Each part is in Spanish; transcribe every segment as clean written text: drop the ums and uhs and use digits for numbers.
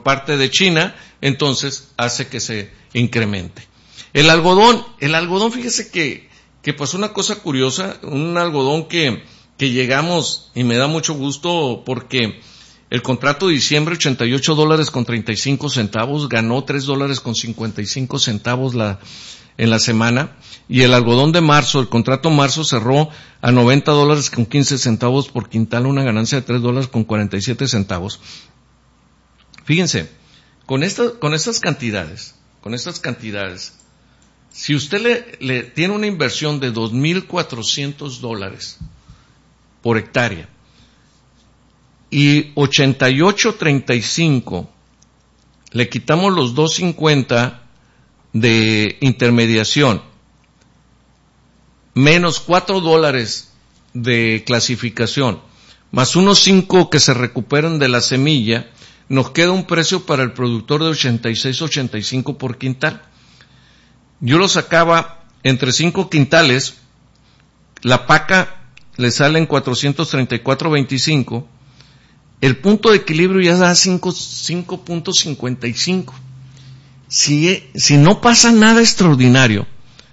parte de China, entonces hace que se incremente. El algodón, fíjese que pasó una cosa curiosa, un algodón que llegamos, y me da mucho gusto porque el contrato de diciembre, $88.35, ganó $3.55 en la semana, y el algodón de marzo, el contrato marzo cerró a $90.15 por quintal, una ganancia de $3.47. Fíjense, con estas cantidades, si usted le tiene una inversión de $2,400 por hectárea y 88.35 le quitamos los 2.50 de intermediación menos $4 de clasificación más unos 5 que se recuperan de la semilla, nos queda un precio para el productor de 86.85 por quintal. Yo lo sacaba entre 5 quintales, la paca le sale en 434.25, el punto de equilibrio ya da 5.55. Si no pasa nada extraordinario,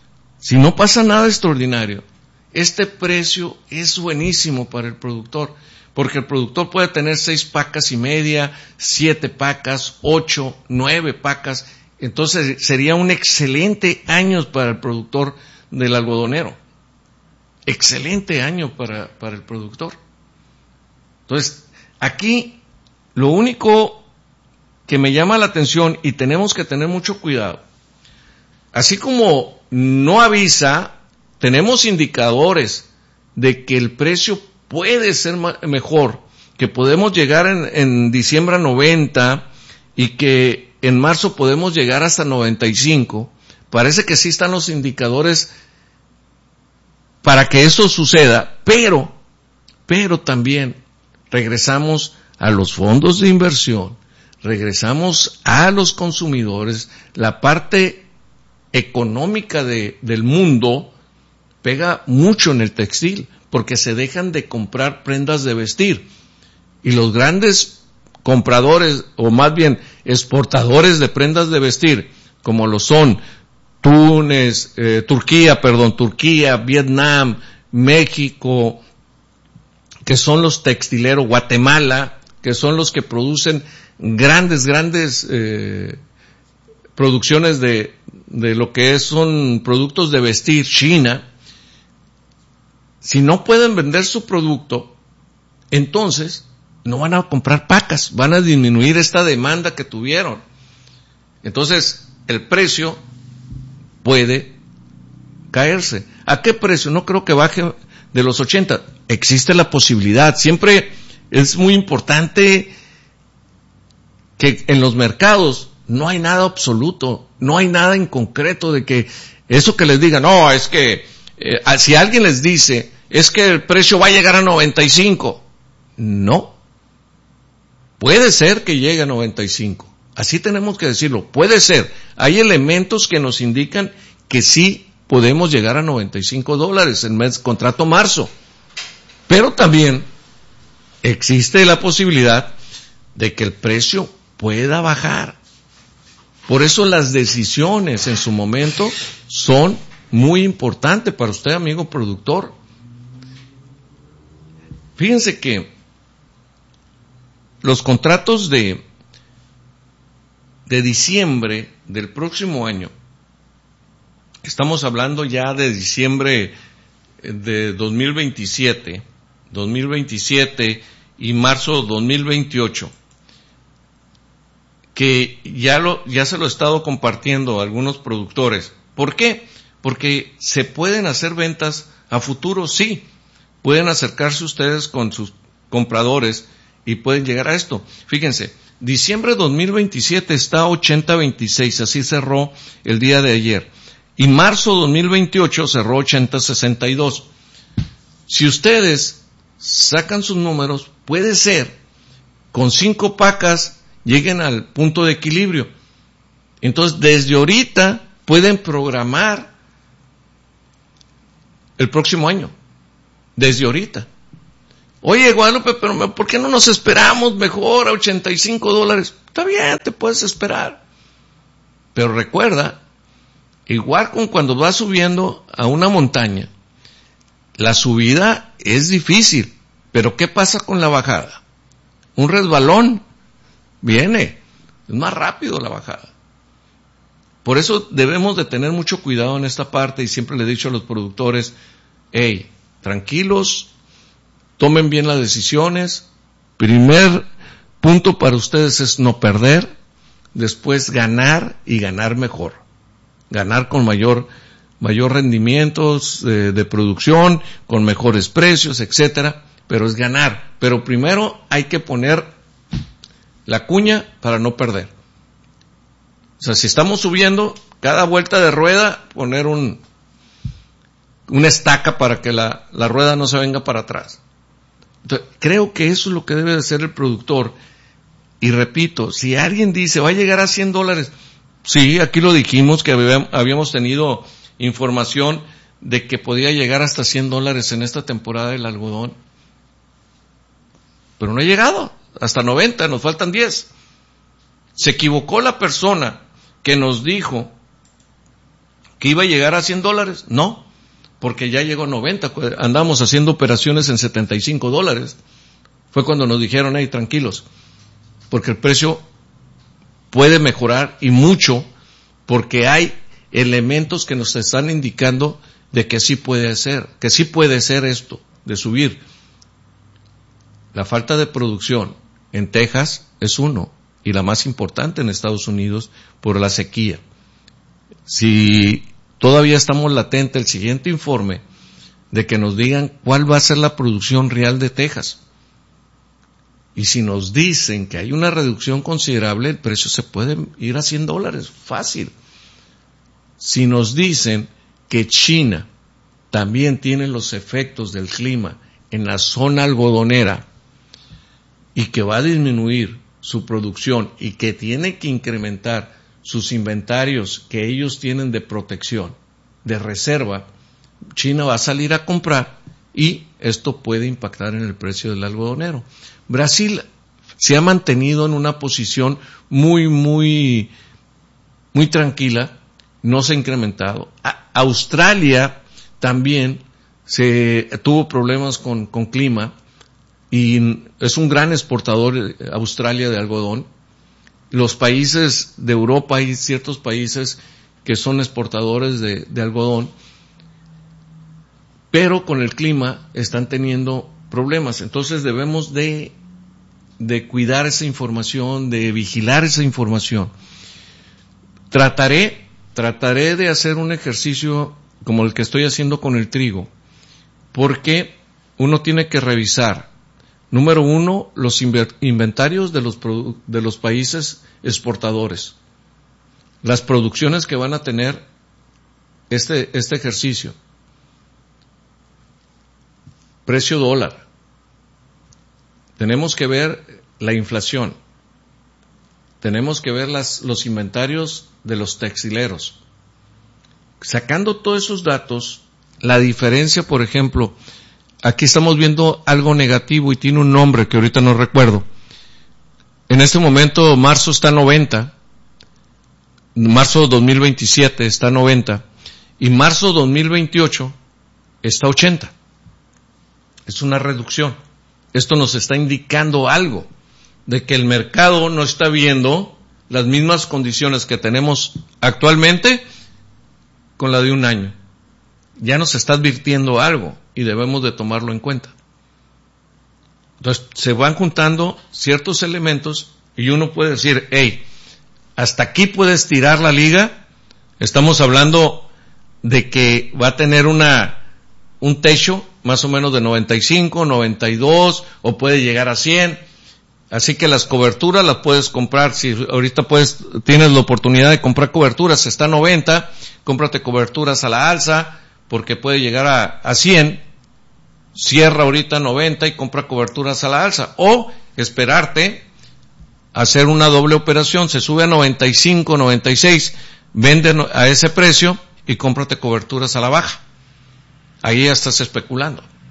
este precio es buenísimo para el productor, porque el productor puede tener 6 pacas y media, 7 pacas, 8, 9 pacas, entonces sería un excelente año para el productor del algodonero. Excelente año para el productor. Entonces, aquí lo único que me llama la atención, y tenemos que tener mucho cuidado, así como no avisa, tenemos indicadores de que el precio puede ser mejor, que podemos llegar en diciembre a 90 y que en marzo podemos llegar hasta 95. Parece que sí están los indicadores para que eso suceda, pero también regresamos a los fondos de inversión, regresamos a los consumidores, la parte económica del mundo pega mucho en el textil, porque se dejan de comprar prendas de vestir, y los grandes compradores, o más bien exportadores de prendas de vestir, como lo son Turquía, Vietnam, México, que son los textileros, Guatemala, que son los que producen grandes producciones de lo que son productos de vestir, China. Si no pueden vender su producto, entonces no van a comprar pacas, van a disminuir esta demanda que tuvieron. Entonces, el precio puede caerse. ¿A qué precio? No creo que baje de los 80. Existe la posibilidad. Siempre es muy importante que en los mercados no hay nada absoluto, no hay nada en concreto de que eso que les digan, no, es que si alguien les dice, es que el precio va a llegar a 95. No. Puede ser que llegue a 95. Así tenemos que decirlo. Puede ser. Hay elementos que nos indican que sí podemos llegar a $95 en mes contrato marzo. Pero también existe la posibilidad de que el precio pueda bajar. Por eso las decisiones en su momento son muy importantes para usted, amigo productor. Fíjense que los contratos de diciembre del próximo año, estamos hablando ya de diciembre de 2027 y marzo 2028, que ya se lo he estado compartiendo a algunos productores. ¿Por qué? Porque se pueden hacer ventas a futuro, sí. Pueden acercarse ustedes con sus compradores y pueden llegar a esto. Fíjense, diciembre 2027 está a 80.26, así cerró el día de ayer. Y marzo 2028 cerró 80.62. Si ustedes sacan sus números, puede ser, con 5 pacas lleguen al punto de equilibrio. Entonces, desde ahorita pueden programar el próximo año. Desde ahorita. Oye, Guadalupe, pero ¿por qué no nos esperamos mejor a $85? Está bien, te puedes esperar. Pero recuerda, igual con cuando vas subiendo a una montaña, la subida es difícil, pero ¿qué pasa con la bajada? Un resbalón viene, es más rápido la bajada. Por eso debemos de tener mucho cuidado en esta parte, y siempre le he dicho a los productores, hey, tranquilos, tomen bien las decisiones. Primer punto para ustedes es no perder, después ganar y ganar mejor. Ganar con mayor rendimientos de producción, con mejores precios, etcétera, pero es ganar. Pero primero hay que poner la cuña para no perder. O sea, si estamos subiendo, cada vuelta de rueda, poner una estaca para que la rueda no se venga para atrás. Entonces, creo que eso es lo que debe de hacer el productor. Y repito, si alguien dice, va a llegar a $100, sí, aquí lo dijimos, que habíamos tenido información de que podía llegar hasta $100 en esta temporada del algodón. Pero no ha llegado, hasta 90, nos faltan 10. Se equivocó la persona que nos dijo que iba a llegar a $100, no, porque ya llegó a 90, andamos haciendo operaciones en $75. Fue cuando nos dijeron, hey, tranquilos, porque el precio puede mejorar y mucho, porque hay elementos que nos están indicando de que sí puede ser esto, de subir. La falta de producción en Texas es uno, y la más importante en Estados Unidos por la sequía. Si todavía estamos latente el siguiente informe de que nos digan cuál va a ser la producción real de Texas. Y si nos dicen que hay una reducción considerable, el precio se puede ir a $100, fácil. Si nos dicen que China también tiene los efectos del clima en la zona algodonera y que va a disminuir su producción y que tiene que incrementar sus inventarios que ellos tienen de protección, de reserva, China va a salir a comprar y esto puede impactar en el precio del algodonero. Brasil se ha mantenido en una posición muy tranquila, no se ha incrementado. Australia también tuvo problemas con clima y es un gran exportador Australia de algodón. Los países de Europa, hay ciertos países que son exportadores de algodón, pero con el clima están teniendo problemas. Entonces debemos de cuidar esa información, de vigilar esa información. Trataré de hacer un ejercicio como el que estoy haciendo con el trigo, porque uno tiene que revisar, número uno, los inventarios de los países exportadores, las producciones que van a tener este ejercicio, precio dólar, tenemos que ver la inflación, tenemos que ver los inventarios de los textileros. Sacando todos esos datos, la diferencia, por ejemplo, aquí estamos viendo algo negativo y tiene un nombre que ahorita no recuerdo. En este momento marzo está 90, marzo 2027 está 90 y marzo 2028 está 80. Es una reducción. Esto nos está indicando algo, de que el mercado no está viendo las mismas condiciones que tenemos actualmente con la de un año. Ya nos está advirtiendo algo y debemos de tomarlo en cuenta. Entonces, se van juntando ciertos elementos y uno puede decir, hey, hasta aquí puedes tirar la liga. Estamos hablando de que va a tener un techo más o menos de 95, 92 o puede llegar a 100. Así que las coberturas las puedes comprar. Si ahorita tienes la oportunidad de comprar coberturas, está a 90, cómprate coberturas a la alza porque puede llegar a 100. Cierra ahorita 90 y compra coberturas a la alza. O esperarte, hacer una doble operación, se sube a 95, 96, vende a ese precio y cómprate coberturas a la baja. Ahí ya estás especulando.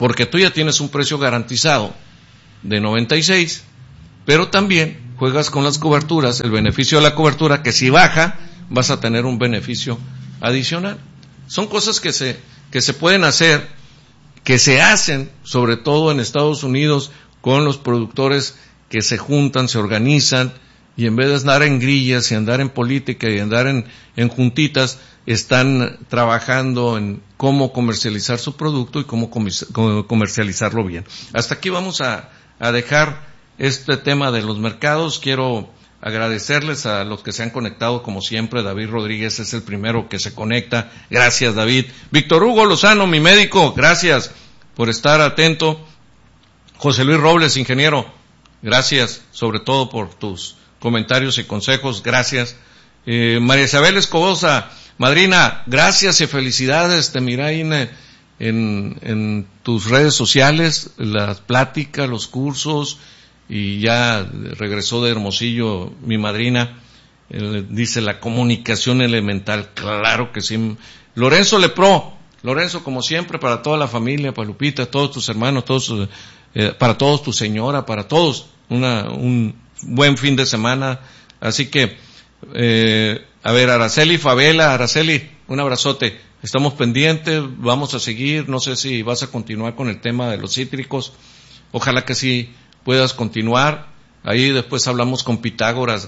porque tú ya tienes un precio garantizado de 96, pero también juegas con las coberturas, el beneficio de la cobertura, que si baja, vas a tener un beneficio adicional. Son cosas que se pueden hacer, que se hacen, sobre todo en Estados Unidos, con los productores que se juntan, se organizan, y en vez de andar en grillas y andar en política y andar en juntitas, están trabajando en cómo comercializar su producto y cómo comercializarlo bien. Hasta aquí vamos a dejar este tema de los mercados. Quiero agradecerles a los que se han conectado, como siempre. David Rodríguez es el primero que se conecta. Gracias, David. Víctor Hugo Lozano, mi médico, gracias por estar atento. José Luis Robles, ingeniero, gracias, sobre todo por tus comentarios y consejos, gracias. María Isabel Escobosa, madrina, gracias y felicidades. Te miré ahí en tus redes sociales, las pláticas, los cursos, y ya regresó de Hermosillo mi madrina. Dice la comunicación elemental, claro que sí. Lorenzo Lepro, Lorenzo, como siempre, para toda la familia, para Lupita, todos tus hermanos, para todos, tu señora, para todos, un buen fin de semana. Así que, a ver, Araceli Favela, Araceli, un abrazote. Estamos pendientes, vamos a seguir. No sé si vas a continuar con el tema de los cítricos. Ojalá que sí puedas continuar. Ahí después hablamos con Pitágoras,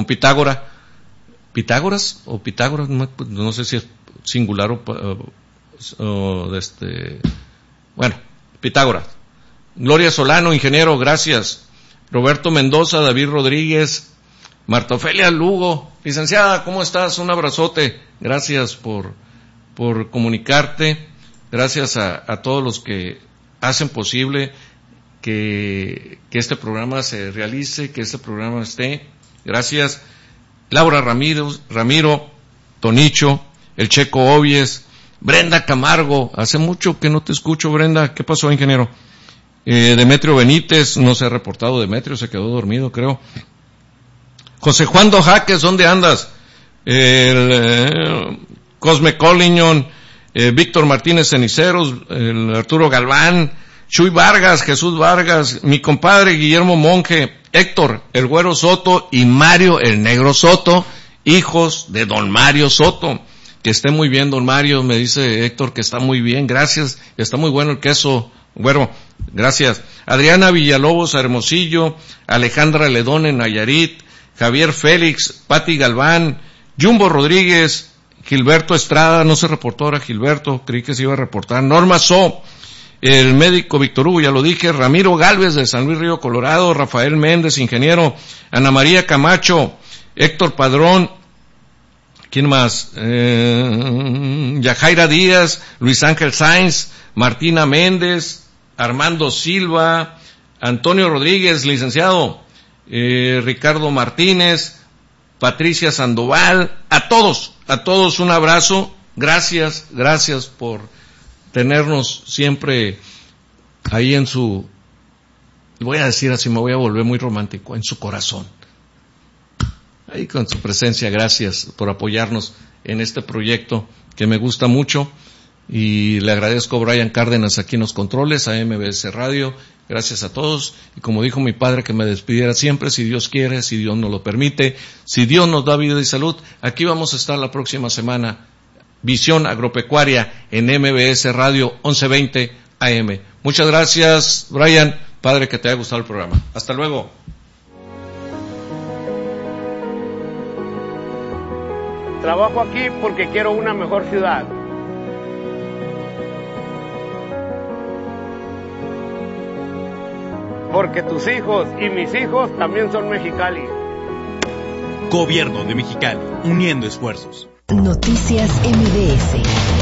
¿Pitágoras o Pitágoras? No sé si es singular bueno, Pitágoras. Gloria Solano, ingeniero, gracias. Roberto Mendoza, David Rodríguez, Marta Ofelia Lugo, licenciada, ¿cómo estás? Un abrazote. Gracias por comunicarte. Gracias a todos los que hacen posible que este programa se realice, que este programa esté. Gracias. Laura Ramiro, Tonicho, el Checo Obies, Brenda Camargo. Hace mucho que no te escucho, Brenda. ¿Qué pasó, ingeniero? Demetrio Benítez, no se ha reportado Demetrio, se quedó dormido, creo. José Juan Dojaques, ¿dónde andas? Cosme Colliñón, Víctor Martínez Ceniceros, Arturo Galván, Chuy Vargas, Jesús Vargas, mi compadre Guillermo Monge, Héctor el Güero Soto y Mario el Negro Soto, hijos de don Mario Soto. Que esté muy bien, don Mario, me dice Héctor que está muy bien, gracias, está muy bueno el queso, Güero, gracias. Adriana Villalobos, Hermosillo, Alejandra Ledón en Nayarit, Javier Félix, Pati Galván, Jumbo Rodríguez, Gilberto Estrada, no se reportó ahora Gilberto, creí que se iba a reportar, Norma So, el médico Víctor Hugo, ya lo dije, Ramiro Galvez de San Luis Río Colorado, Rafael Méndez, ingeniero, Ana María Camacho, Héctor Padrón, ¿quién más? Yajaira Díaz, Luis Ángel Sáenz, Martina Méndez, Armando Silva, Antonio Rodríguez, licenciado, Ricardo Martínez, Patricia Sandoval, a todos un abrazo, gracias por tenernos siempre ahí en su, voy a decir así, me voy a volver muy romántico, en su corazón. Ahí con su presencia, gracias por apoyarnos en este proyecto que me gusta mucho, y le agradezco a Brian Cárdenas aquí en los controles, a MBS Radio, gracias a todos, y como dijo mi padre que me despidiera siempre, si Dios quiere, si Dios nos lo permite, si Dios nos da vida y salud, aquí vamos a estar la próxima semana, Visión Agropecuaria en MBS Radio 1120 AM. Muchas gracias, Brian, padre, que te haya gustado el programa. Hasta luego. Trabajo aquí porque quiero una mejor ciudad. Porque tus hijos y mis hijos también son Mexicali. Gobierno de Mexicali, uniendo esfuerzos. Noticias MBS.